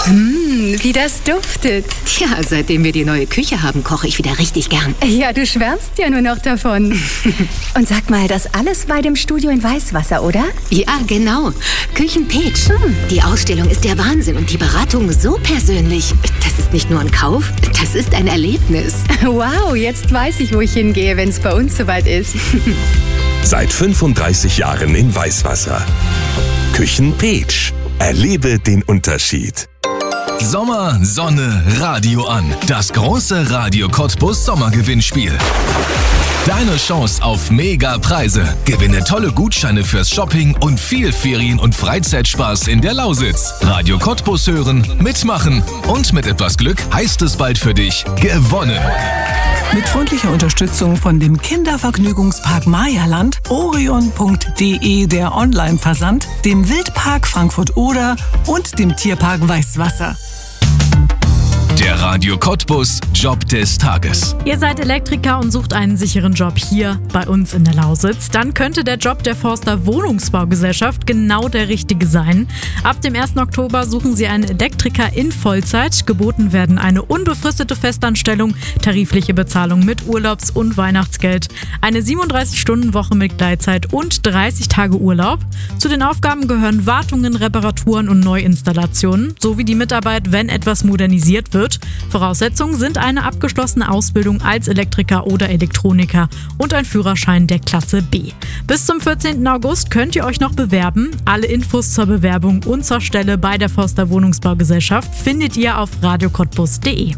Wie das duftet. Tja, seitdem wir die neue Küche haben, koche ich wieder richtig gern. Ja, du schwärmst ja nur noch davon. Und sag mal, das alles bei dem Studio in Weißwasser, oder? Ja, genau. Küchenpeach. Die Ausstellung ist der Wahnsinn und die Beratung so persönlich. Das ist nicht nur ein Kauf, das ist ein Erlebnis. Wow, jetzt weiß ich, wo ich hingehe, wenn es bei uns soweit ist. Seit 35 Jahren in Weißwasser. Küchenpeach. Erlebe den Unterschied. Sommer, Sonne, Radio an. Das große Radio Cottbus Sommergewinnspiel. Deine Chance auf Mega-Preise. Gewinne tolle Gutscheine fürs Shopping und viel Ferien- und Freizeitspaß in der Lausitz. Radio Cottbus hören, mitmachen und mit etwas Glück heißt es bald für dich gewonnen. Mit freundlicher Unterstützung von dem Kindervergnügungspark Mayaland, orion.de der Online-Versand, dem Wildpark Frankfurt-Oder und dem Tierpark Weißwasser. Der Radio Cottbus Job des Tages. Ihr seid Elektriker und sucht einen sicheren Job hier bei uns in der Lausitz. Dann könnte der Job der Forster Wohnungsbaugesellschaft genau der richtige sein. Ab dem 1. Oktober suchen sie einen Elektriker in Vollzeit. Geboten werden eine unbefristete Festanstellung, tarifliche Bezahlung mit Urlaubs- und Weihnachtsgeld, eine 37-Stunden-Woche mit Gleitzeit und 30 Tage Urlaub. Zu den Aufgaben gehören Wartungen, Reparaturen und Neuinstallationen sowie die Mitarbeit, wenn etwas modernisiert wird. Voraussetzungen sind eine abgeschlossene Ausbildung als Elektriker oder Elektroniker und ein Führerschein der Klasse B. Bis zum 14. August könnt ihr euch noch bewerben. Alle Infos zur Bewerbung und zur Stelle bei der Forster Wohnungsbaugesellschaft findet ihr auf radiocottbus.de.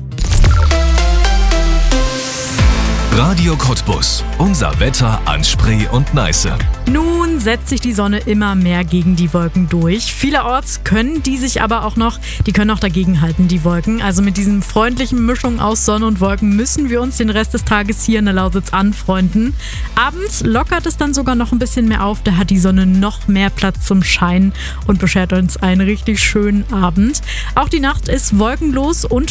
Radio Cottbus. Unser Wetter an Spree und Neiße. Nun setzt sich die Sonne immer mehr gegen die Wolken durch. Vielerorts können die können auch dagegenhalten, die Wolken. Also mit diesen freundlichen Mischungen aus Sonne und Wolken müssen wir uns den Rest des Tages hier in der Lausitz anfreunden. Abends lockert es dann sogar noch ein bisschen mehr auf. Da hat die Sonne noch mehr Platz zum Scheinen und beschert uns einen richtig schönen Abend. Auch die Nacht ist wolkenlos und